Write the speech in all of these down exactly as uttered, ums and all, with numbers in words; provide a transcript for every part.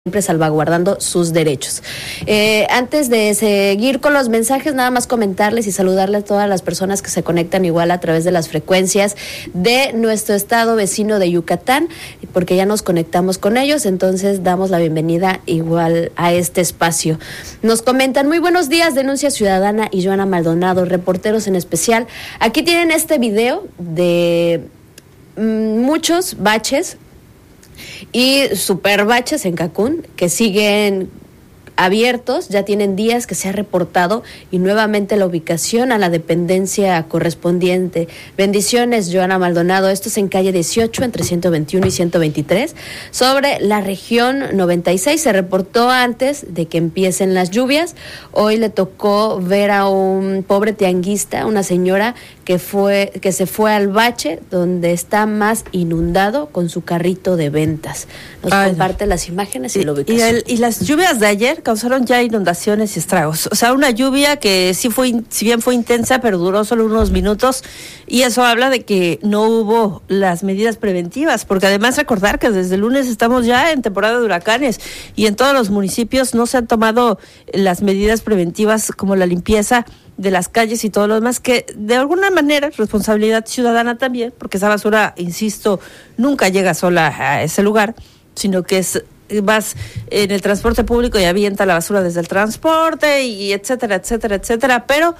siempre salvaguardando sus derechos. Eh, antes de seguir con los mensajes, nada más comentarles y saludarles a todas las personas que se conectan igual a través de las frecuencias de nuestro estado vecino de Yucatán, porque ya nos conectamos con ellos, entonces damos la bienvenida igual a este espacio. Nos comentan, muy buenos días, Denuncia Ciudadana y Joana Maldonado, reporteros en especial. Aquí tienen este video de mmm, muchos baches y super baches en Cancún que siguen abiertos, ya tienen días que se ha reportado y nuevamente la ubicación a la dependencia correspondiente. Bendiciones, Joana Maldonado. Esto es en calle dieciocho, entre ciento veintiuno y ciento veintitrés, sobre la región noventa y seis. Se reportó antes de que empiecen las lluvias. Hoy le tocó ver a un pobre tianguista, una señora que fue que se fue al bache donde está más inundado con su carrito de ventas. Nos Ay, comparte no. las imágenes y, y la ubicación. Y, el, y las lluvias de ayer causaron ya inundaciones y estragos. O sea, una lluvia que sí fue, si bien fue intensa, pero duró solo unos minutos, y eso habla de que no hubo las medidas preventivas, porque además recordar que desde el lunes estamos ya en temporada de huracanes y en todos los municipios no se han tomado las medidas preventivas como la limpieza de las calles y todo lo demás, que de alguna manera es responsabilidad ciudadana también, porque esa basura, insisto, nunca llega sola a ese lugar, sino que es vas en el transporte público y avienta la basura desde el transporte y etcétera, etcétera, etcétera, pero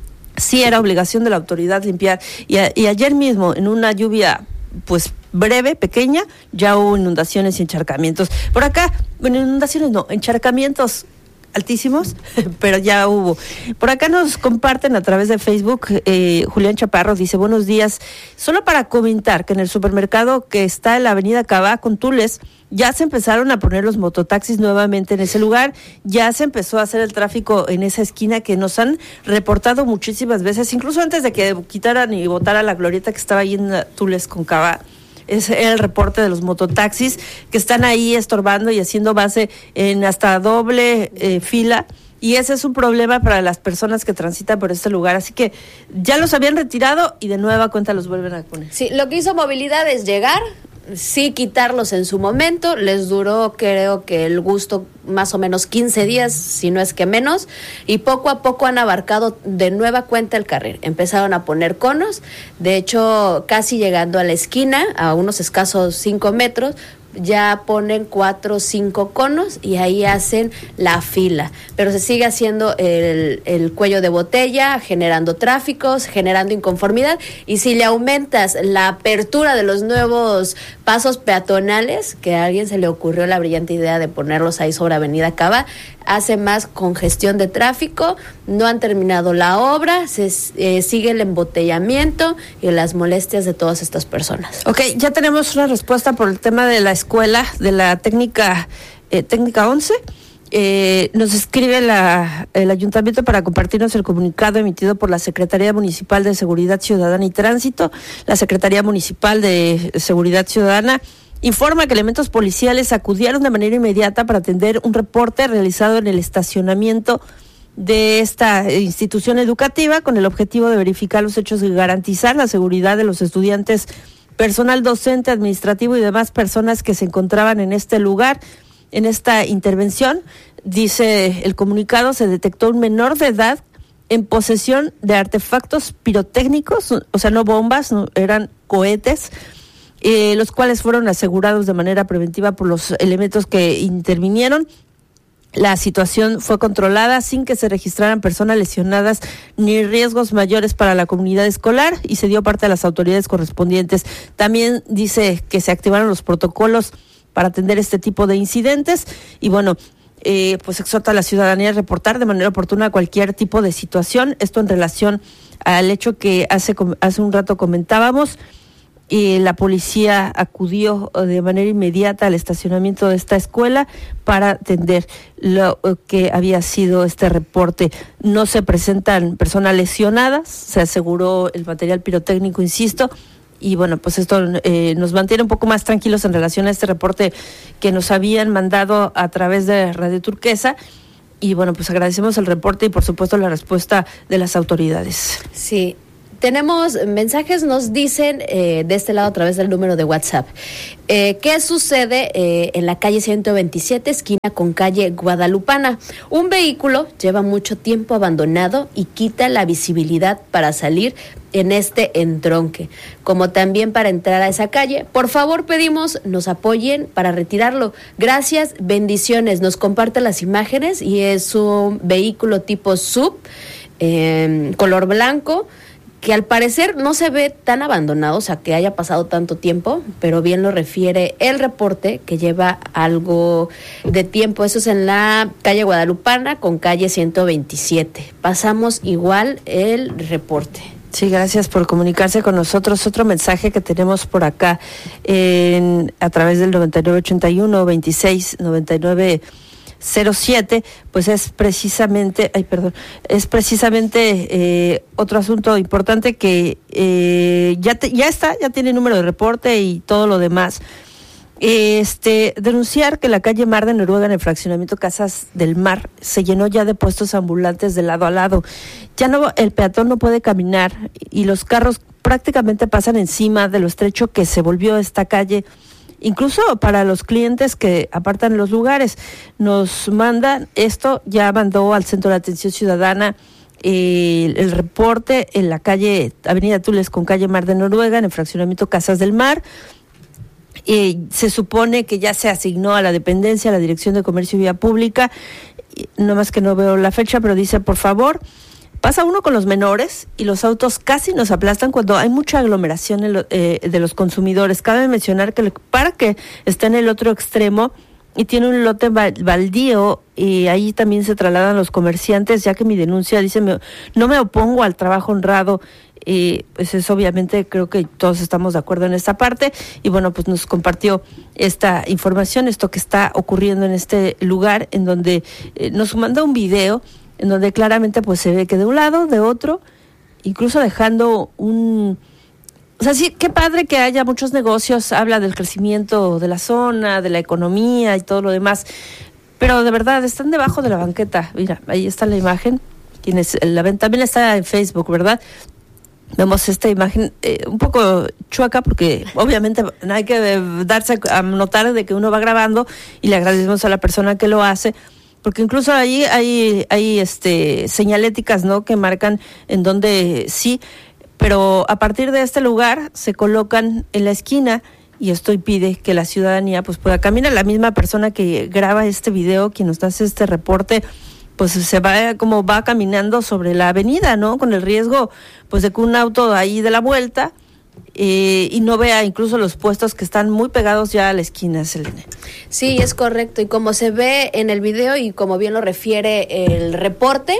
sí era obligación de la autoridad limpiar. Y, a, y ayer mismo, en una lluvia pues breve, pequeña, ya hubo inundaciones y encharcamientos. Por acá, bueno, inundaciones no, encharcamientos altísimos, pero ya hubo. Por acá nos comparten a través de Facebook, eh, Julián Chaparro dice, buenos días, solo para comentar que en el supermercado que está en la avenida Cabá con Tules, ya se empezaron a poner los mototaxis nuevamente en ese lugar, ya se empezó a hacer el tráfico en esa esquina que nos han reportado muchísimas veces, incluso antes de que quitaran y botaran la glorieta que estaba ahí en Tules con Cabá. Es el reporte de los mototaxis que están ahí estorbando y haciendo base en hasta doble eh, fila, y ese es un problema para las personas que transitan por este lugar, así que ya los habían retirado y de nueva cuenta los vuelven a poner. Sí, lo que hizo Movilidad es llegar, sí quitarlos en su momento, les duró creo que el gusto más o menos quince días, si no es que menos, y poco a poco han abarcado de nueva cuenta el carril. Empezaron a poner conos, de hecho casi llegando a la esquina, a unos escasos cinco metros, ya ponen cuatro o cinco conos y ahí hacen la fila, pero se sigue haciendo el, el cuello de botella, generando tráficos, generando inconformidad, y si le aumentas la apertura de los nuevos pasos peatonales, que a alguien se le ocurrió la brillante idea de ponerlos ahí sobre Avenida Cava, hace más congestión de tráfico, no han terminado la obra, se eh, sigue el embotellamiento y las molestias de todas estas personas. Ok, ya tenemos una respuesta por el tema de la escuela, de la técnica, eh, técnica once. Eh, nos escribe la, el ayuntamiento para compartirnos el comunicado emitido por la Secretaría Municipal de Seguridad Ciudadana y Tránsito. La Secretaría Municipal de Seguridad Ciudadana informa que elementos policiales acudieron de manera inmediata para atender un reporte realizado en el estacionamiento de esta institución educativa con el objetivo de verificar los hechos y garantizar la seguridad de los estudiantes, personal docente, administrativo y demás personas que se encontraban en este lugar. En esta intervención, dice el comunicado, se detectó un menor de edad en posesión de artefactos pirotécnicos, o sea, no bombas, no, eran cohetes, eh, los cuales fueron asegurados de manera preventiva por los elementos que intervinieron. La situación fue controlada sin que se registraran personas lesionadas ni riesgos mayores para la comunidad escolar, y se dio parte a las autoridades correspondientes. También dice que se activaron los protocolos para atender este tipo de incidentes y bueno, eh, pues exhorta a la ciudadanía a reportar de manera oportuna cualquier tipo de situación. Esto en relación al hecho que hace, hace un rato comentábamos. Y la policía acudió de manera inmediata al estacionamiento de esta escuela para atender lo que había sido este reporte. No se presentan personas lesionadas, se aseguró el material pirotécnico, insisto, y bueno, pues esto eh, nos mantiene un poco más tranquilos en relación a este reporte que nos habían mandado a través de Radio Turquesa. Y bueno, pues agradecemos el reporte y por supuesto la respuesta de las autoridades. Sí. tenemos mensajes, nos dicen eh, de este lado a través del número de WhatsApp. Eh, ¿Qué sucede eh, en la calle ciento veintisiete, esquina con calle Guadalupana? Un vehículo lleva mucho tiempo abandonado y quita la visibilidad para salir en este entronque, como también para entrar a esa calle. Por favor, pedimos nos apoyen para retirarlo. Gracias, bendiciones. Nos comparte las imágenes y es un vehículo tipo sub, eh, color blanco, que al parecer no se ve tan abandonado, o sea, que haya pasado tanto tiempo, pero bien lo refiere el reporte, que lleva algo de tiempo. Eso es en la calle Guadalupana con calle ciento veintisiete. Pasamos igual el reporte. Sí, gracias por comunicarse con nosotros. Otro mensaje que tenemos por acá en, a través del noventa y nueve ochenta y uno veintiséis noventa y nueve cero siete, pues es precisamente, ay, perdón, es precisamente eh, otro asunto importante que eh, ya te, ya está, ya tiene número de reporte y todo lo demás. Este, denunciar que la calle Mar de Noruega en el fraccionamiento Casas del Mar se llenó ya de puestos ambulantes de lado a lado. Ya no, el peatón no puede caminar y los carros prácticamente pasan encima de lo estrecho que se volvió esta calle. Incluso para los clientes que apartan los lugares, nos mandan esto, ya mandó al Centro de Atención Ciudadana eh, el reporte en la calle Avenida Tules con calle Mar de Noruega, en el fraccionamiento Casas del Mar. Eh, se supone que ya se asignó a la dependencia, a la Dirección de Comercio y Vía Pública, no más que no veo la fecha, pero dice, por favor, pasa uno con los menores y los autos casi nos aplastan cuando hay mucha aglomeración en lo, eh, de los consumidores. Cabe mencionar que el parque está en el otro extremo y tiene un lote baldío y ahí también se trasladan los comerciantes, ya que mi denuncia dice, me, no me opongo al trabajo honrado. Eh, pues es obviamente, creo que todos estamos de acuerdo en esta parte y bueno, pues nos compartió esta información, esto que está ocurriendo en este lugar, en donde eh, nos manda un video en donde claramente pues se ve que de un lado, de otro, incluso dejando un... O sea, sí, qué padre que haya muchos negocios, habla del crecimiento de la zona, de la economía y todo lo demás, pero de verdad están debajo de la banqueta. Mira, ahí está la imagen, tienes la ven, también está en Facebook, ¿verdad? Vemos esta imagen eh, un poco chueca porque obviamente no hay que darse a notar de que uno va grabando y le agradecemos a la persona que lo hace, porque incluso ahí hay hay este señaléticas, ¿no?, que marcan en donde sí, pero a partir de este lugar se colocan en la esquina y esto impide que la ciudadanía pues pueda caminar. La misma persona que graba este video, quien nos hace este reporte, pues se va como va caminando sobre la avenida, ¿no?, con el riesgo pues de que un auto ahí de la vuelta eh, y no vea incluso los puestos que están muy pegados ya a la esquina, Selene. Sí, es correcto, y como se ve en el video y como bien lo refiere el reporte,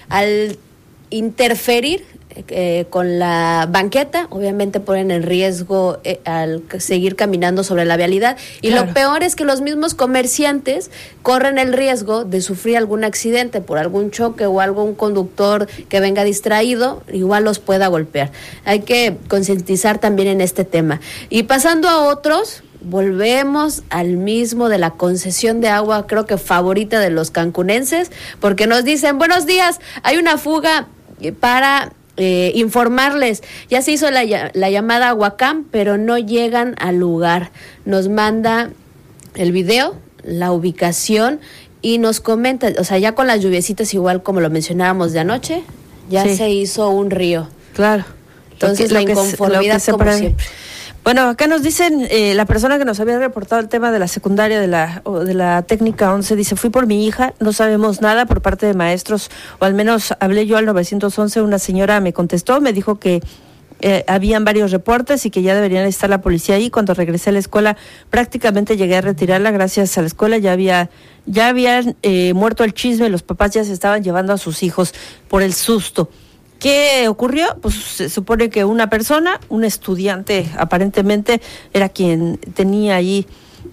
al interferir eh, con la banqueta, obviamente ponen en riesgo eh, al seguir caminando sobre la vialidad, y claro, lo peor es que los mismos comerciantes corren el riesgo de sufrir algún accidente por algún choque o algún conductor que venga distraído, igual los pueda golpear. Hay que concientizar también en este tema. Y pasando a otros, volvemos al mismo de la concesión de agua, creo que favorita de los cancunenses, porque nos dicen, buenos días, hay una fuga para eh, informarles, ya se hizo la, la llamada a Huacán, pero no llegan al lugar. Nos manda el video, la ubicación y nos comenta, o sea, ya con las lluviecitas, igual como lo mencionábamos de anoche, ya sí, se hizo un río. Claro. Entonces la inconformidad como pre... siempre. Bueno, acá nos dicen, eh, la persona que nos había reportado el tema de la secundaria, de la o de la técnica once, dice, fui por mi hija, no sabemos nada por parte de maestros, o al menos hablé yo al nueve once, una señora me contestó, me dijo que eh, habían varios reportes y que ya deberían estar la policía ahí. Cuando regresé a la escuela, prácticamente llegué a retirarla, gracias a la escuela ya había, ya habían eh, muerto el chisme, los papás ya se estaban llevando a sus hijos por el susto. ¿Qué ocurrió? Pues se supone que una persona, un estudiante aparentemente, era quien tenía ahí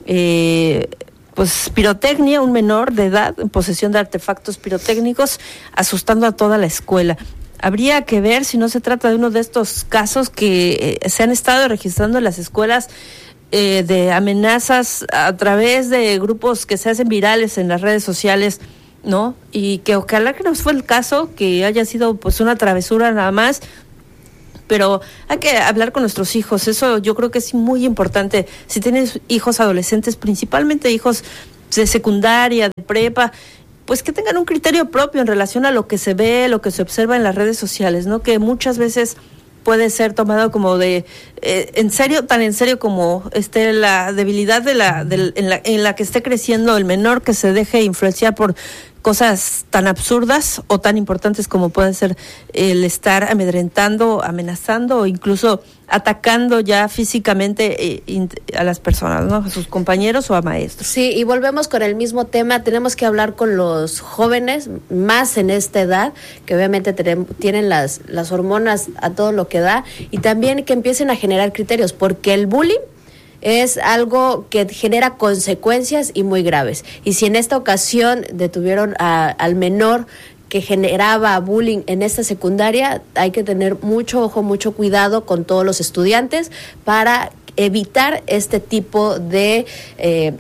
eh, pues pirotecnia, un menor de edad en posesión de artefactos pirotécnicos, asustando a toda la escuela. Habría que ver si no se trata de uno de estos casos que eh, se han estado registrando en las escuelas eh, de amenazas a través de grupos que se hacen virales en las redes sociales, ¿no? Y que ojalá que no fue el caso, que haya sido pues una travesura nada más, pero hay que hablar con nuestros hijos. Eso yo creo que es muy importante. Si tienes hijos adolescentes, principalmente hijos de secundaria, de prepa, pues que tengan un criterio propio en relación a lo que se ve, lo que se observa en las redes sociales, ¿no? Que muchas veces puede ser tomado como de eh, en serio, tan en serio como esté la debilidad de la, de, en la en la que esté creciendo el menor, que se deje influenciar por cosas tan absurdas o tan importantes como puede ser el estar amedrentando, amenazando o incluso atacando ya físicamente eh, a las personas, ¿no? A sus compañeros o a maestros. Sí, y volvemos con el mismo tema. Tenemos que hablar con los jóvenes, más en esta edad, que obviamente tenemos, tienen las, las hormonas a todo lo que da, y también que empiecen a generar criterios, porque el bullying es algo que genera consecuencias y muy graves. Y si en esta ocasión detuvieron a, al menor que generaba bullying en esta secundaria, hay que tener mucho ojo, mucho cuidado con todos los estudiantes para evitar este tipo de eh,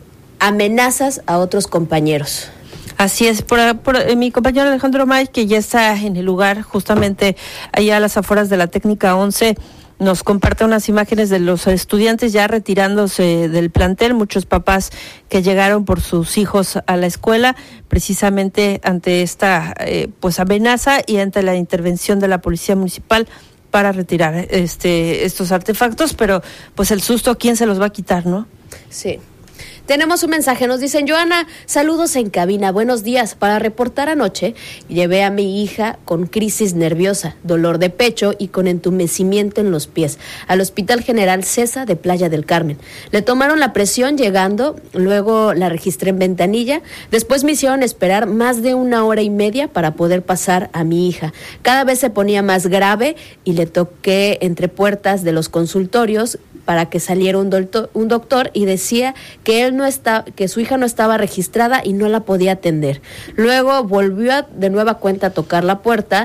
amenazas a otros compañeros. Así es, por, por eh, mi compañero Alejandro May, que ya está en el lugar, justamente allá a las afueras de la Técnica once, nos comparte unas imágenes de los estudiantes ya retirándose del plantel, muchos papás que llegaron por sus hijos a la escuela, precisamente ante esta eh, pues amenaza y ante la intervención de la Policía Municipal para retirar este estos artefactos, pero pues el susto, ¿quién se los va a quitar, no? Sí. Tenemos un mensaje, nos dicen: Joana, saludos en cabina, buenos días. Para reportar anoche, llevé a mi hija con crisis nerviosa, dolor de pecho y con entumecimiento en los pies al Hospital General Cesa de Playa del Carmen. Le tomaron la presión llegando, luego la registré en ventanilla, después me hicieron esperar más de una hora y media para poder pasar a mi hija. Cada vez se ponía más grave y le toqué entre puertas de los consultorios para que saliera un doctor, un doctor y decía que él no está, que su hija no estaba registrada y no la podía atender. Luego volvió a, de nueva cuenta a tocar la puerta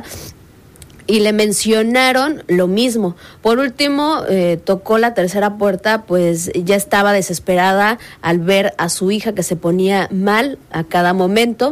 y le mencionaron lo mismo. Por último, eh, tocó la tercera puerta, pues ya estaba desesperada al ver a su hija que se ponía mal a cada momento.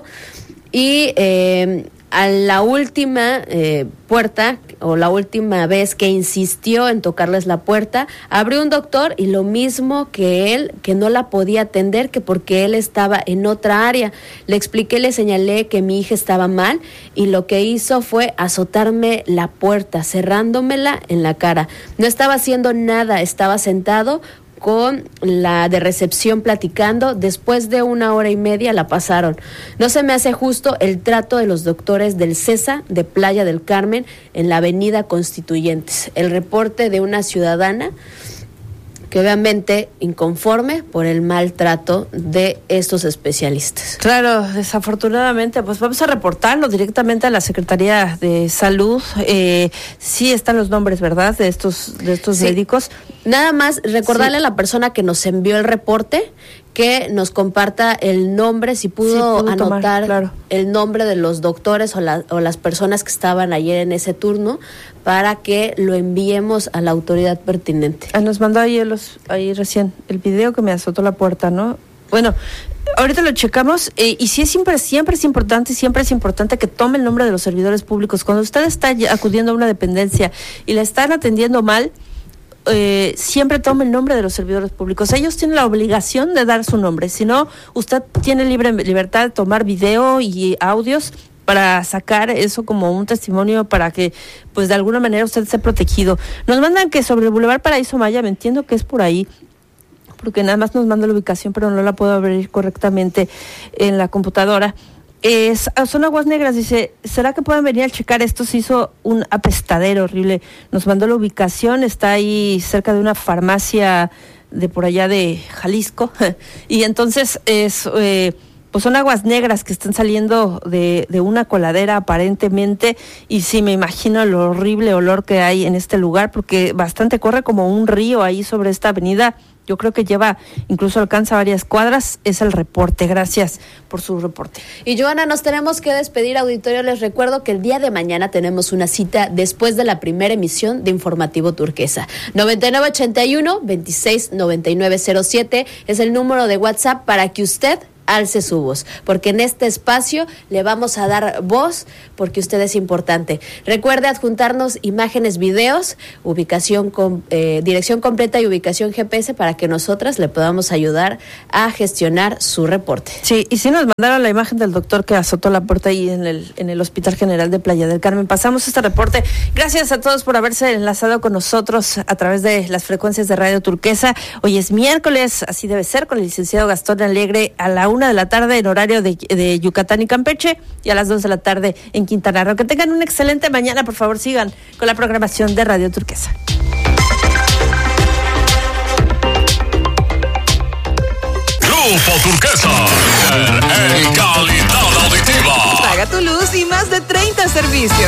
Y eh, a la última eh, puerta, o la última vez que insistió en tocarles la puerta, abrió un doctor y lo mismo que él, que no la podía atender, que porque él estaba en otra área. Le expliqué, le señalé que mi hija estaba mal y lo que hizo fue azotarme la puerta, cerrándomela en la cara. No estaba haciendo nada, estaba sentado con la de recepción platicando. Después de una hora y media la pasaron. No se me hace justo el trato de los doctores del Cesa de Playa del Carmen en la avenida Constituyentes. El reporte de una ciudadana que obviamente inconforme por el maltrato de estos especialistas. Claro, desafortunadamente, pues vamos a reportarlo directamente a la Secretaría de Salud. Eh, sí están los nombres, ¿verdad?, de estos de estos sí. médicos. Nada más recordarle sí. a la persona que nos envió el reporte que nos comparta el nombre, si pudo, sí, pudo anotar tomar, claro. el nombre de los doctores o, la, o las personas que estaban ayer en ese turno, para que lo enviemos a la autoridad pertinente. Ah, nos mandó ahí, los, ahí recién el video que me azotó la puerta, ¿no? Bueno, ahorita lo checamos, eh, y sí es siempre, siempre es importante, siempre es importante que tome el nombre de los servidores públicos. Cuando usted está acudiendo a una dependencia y la están atendiendo mal, Eh, siempre tome el nombre de los servidores públicos. Ellos tienen la obligación de dar su nombre. Si no, usted tiene libre libertad de tomar video y audios para sacar eso como un testimonio para que, pues, de alguna manera usted esté protegido. Nos mandan que sobre el Boulevard Paraíso Maya, me entiendo que es por ahí, porque nada más nos manda la ubicación, pero no la puedo abrir correctamente en la computadora. Es, son aguas negras, dice, ¿será que pueden venir a checar esto? Se hizo un apestadero horrible. Nos mandó la ubicación, está ahí cerca de una farmacia de por allá de Jalisco, y entonces es, eh, pues son aguas negras que están saliendo de, de una coladera aparentemente, y sí me imagino el horrible olor que hay en este lugar, porque bastante corre como un río ahí sobre esta avenida. Yo creo que lleva, incluso alcanza varias cuadras. Es el reporte. Gracias por su reporte. Y Joana, nos tenemos que despedir, auditorio. Les recuerdo que el día de mañana tenemos una cita después de la primera emisión de Informativo Turquesa. noventa y nueve ochenta y uno, veintiséis noventa y nueve cero siete es el número de WhatsApp para que usted alce su voz, porque en este espacio le vamos a dar voz, porque usted es importante. Recuerde adjuntarnos imágenes, videos, ubicación, con, eh, dirección completa y ubicación G P S para que nosotras le podamos ayudar a gestionar su reporte. Sí, y si nos mandaron la imagen del doctor que azotó la puerta ahí en el, en el Hospital General de Playa del Carmen. Pasamos este reporte. Gracias a todos por haberse enlazado con nosotros a través de las frecuencias de Radio Turquesa. Hoy es miércoles, así debe ser, con el licenciado Gastón Alegre a la una de la tarde en horario de, de Yucatán y Campeche y a las dos de la tarde en Quintana Roo. Que tengan una excelente mañana. Por favor, sigan con la programación de Radio Turquesa. Grupo Turquesa, en calidad auditiva. Paga tu luz y más de treinta servicios.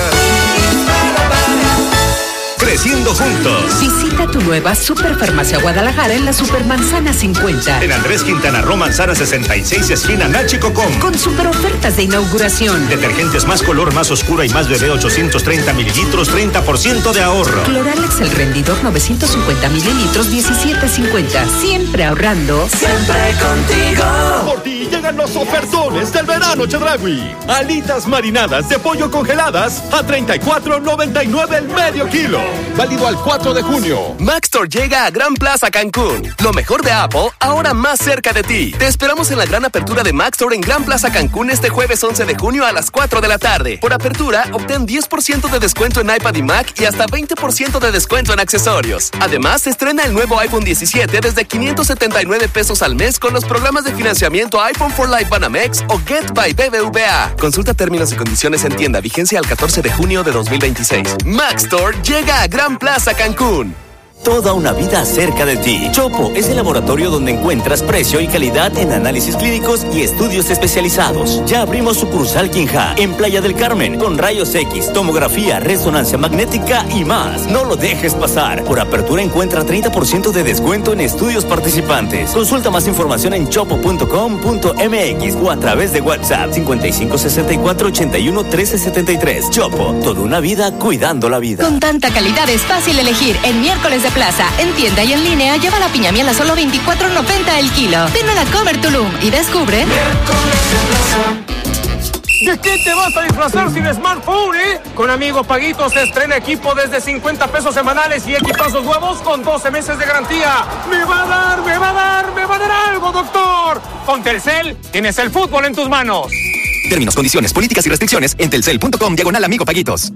Creciendo juntos. Visita tu nueva Superfarmacia Guadalajara en la Supermanzana cincuenta. En Andrés Quintana Roo, Manzana sesenta y seis, esquina Nachi Cocom. Con super ofertas de inauguración. Detergentes más color, más oscura y más bebé, ochocientos treinta mililitros, treinta por ciento de ahorro. Cloralex el rendidor, novecientos cincuenta mililitros, diecisiete cincuenta. Siempre ahorrando. Siempre contigo. Por ti llegan los ofertones del verano Chedraui. Alitas marinadas de pollo congeladas a treinta y cuatro noventa y nueve el medio kilo. Válido al cuatro de junio. Maxtor llega a Gran Plaza Cancún. Lo mejor de Apple, ahora más cerca de ti. Te esperamos en la gran apertura de Maxtor en Gran Plaza Cancún este jueves once de junio a las cuatro de la tarde. Por apertura, obtén diez por ciento de descuento en iPad y Mac y hasta veinte por ciento de descuento en accesorios. Además, se estrena el nuevo iPhone diecisiete desde quinientos setenta y nueve pesos al mes con los programas de financiamiento iPhone for Life Banamex o Get by B B V A. Consulta términos y condiciones en tienda. Vigencia al catorce de junio de dos mil veintiséis. Maxtor llega a Gran Plaza Cancún. Toda una vida cerca de ti. Chopo es el laboratorio donde encuentras precio y calidad en análisis clínicos y estudios especializados. Ya abrimos sucursal Quinja en Playa del Carmen con rayos X, tomografía, resonancia magnética y más. No lo dejes pasar. Por apertura encuentra treinta por ciento de descuento en estudios participantes. Consulta más información en chopo punto com punto m x o a través de WhatsApp cincuenta y cinco sesenta y cuatro ochenta y uno trece setenta y tres. Chopo, toda una vida cuidando la vida. Con tanta calidad es fácil elegir. En miércoles de Plaza, en tienda y en línea, lleva la piña miel a solo veinticuatro noventa el kilo. Ven a la Comer Tulum y descubre. ¿De qué te vas a disfrazar sin smartphone, eh? Con Amigos Paguitos se estrena equipo desde cincuenta pesos semanales y equipazos nuevos con doce meses de garantía. ¡Me va a dar, me va a dar, me va a dar algo, doctor! Con Telcel tienes el fútbol en tus manos. Términos, condiciones, políticas y restricciones en telcel punto com diagonal Amigo Paguitos.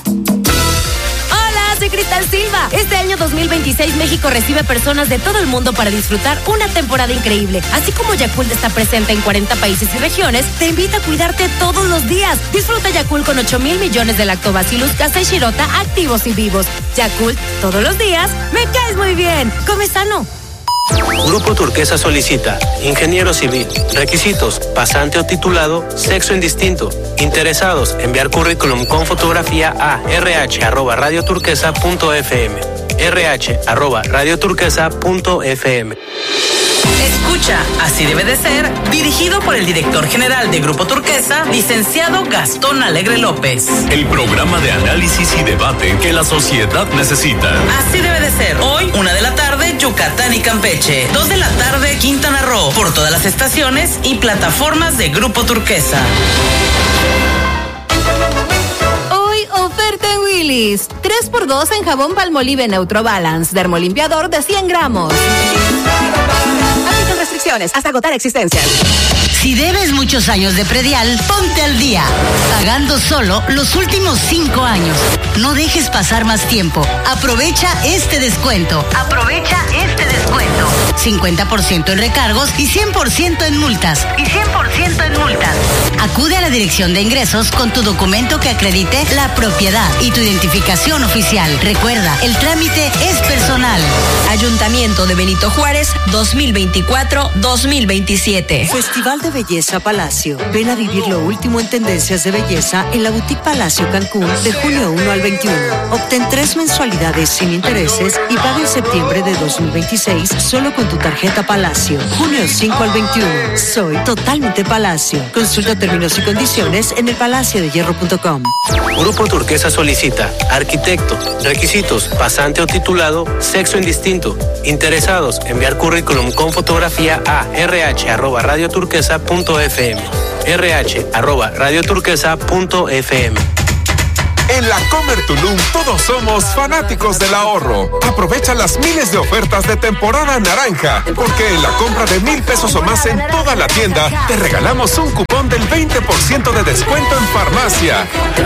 Soy Cristal Silva. Este año dos mil veintiséis México recibe personas de todo el mundo para disfrutar una temporada increíble. Así como Yakult está presente en cuarenta países y regiones, te invita a cuidarte todos los días. Disfruta Yakult con ocho mil millones de lactobacillus casei shirota activos y vivos. Yakult, todos los días, me caes muy bien. Come sano. Grupo Turquesa solicita ingeniero civil, requisitos, pasante o titulado, sexo indistinto, interesados, enviar currículum con fotografía a rh arroba radioturquesa punto fm, rh arroba radioturquesa punto fm. Escucha, así debe de ser, dirigido por el director general de Grupo Turquesa, licenciado Gastón Alegre López. El programa de análisis y debate que la sociedad necesita. Así debe de ser. Hoy, una de la tarde, Yucatán y Campeche. Dos de la tarde, Quintana Roo. Por todas las estaciones y plataformas de Grupo Turquesa. Hoy, oferta en Willy's. tres por dos en jabón Palmolive Neutro Balance. Dermolimpiador de cien gramos. Aplican restricciones hasta agotar existencias. Si debes muchos años de predial, ponte al día, pagando solo los últimos cinco años. No dejes pasar más tiempo. Aprovecha este descuento. Aprovecha este descuento. cincuenta por ciento en recargos y cien por ciento en multas. Y cien por ciento en multas. Acude a la Dirección de Ingresos con tu documento que acredite la propiedad y tu identificación oficial. Recuerda, el trámite es personal. Ayuntamiento de Benito Juárez, dos mil veinticuatro dos mil veintisiete. Festival de Belleza Palacio. Ven a vivir lo último en tendencias de belleza en la Boutique Palacio Cancún de junio uno al veintiuno. Obtén tres mensualidades sin intereses y paga en septiembre de dos mil veintiséis solo con tu tarjeta Palacio. junio cinco al veintiuno. Soy totalmente Palacio. Consulta términos y condiciones condiciones en el palacio de hierro punto com. Grupo Turquesa solicita arquitecto, requisitos, pasante o titulado, sexo indistinto. Interesados, enviar currículum con fotografía a rh arroba radioturquesa punto fm. rh arroba radioturquesa punto fm. En la Comer Tulum todos somos fanáticos del ahorro. Aprovecha las miles de ofertas de temporada naranja, porque en la compra de mil pesos o más en toda la tienda, te regalamos un cupón del veinte por ciento de descuento en farmacia.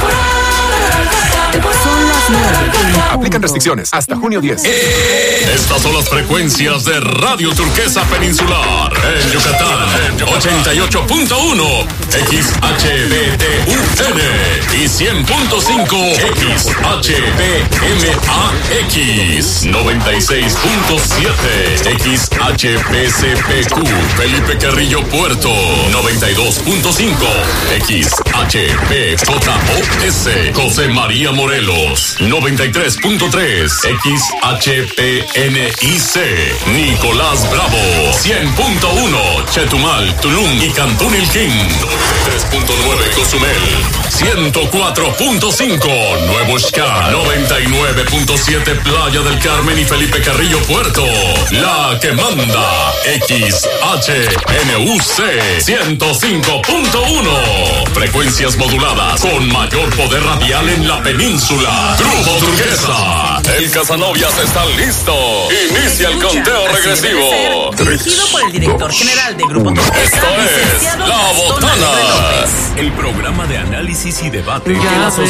Son las nueve. Aplican restricciones hasta junio diez. Estas son las frecuencias de Radio Turquesa Peninsular en Yucatán, ochenta y ocho punto uno X H B T U N y cien punto cinco X H B M A X, noventa y seis punto siete X H B C P Q Felipe Carrillo Puerto, noventa y dos punto cinco X H B J O S José María Morelos, noventa y tres punto tres X H P N I C Nicolás Bravo, cien punto uno Chetumal, Tulum y Cantún Ilquín, noventa y tres punto nueve Cozumel, ciento cuatro punto cinco Nuevo Xca, noventa y nueve punto siete Playa del Carmen y Felipe Carrillo Puerto, la que manda X H N U C, ciento cinco punto uno frecuencias moduladas con mayor poder radial en la península. Grupo Turquesa, el Casanovias está listo. Inicia el conteo regresivo. Dirigido por el director general de Grupo Turquesa. Esto es La Botana, el programa de análisis y debate que la sociedad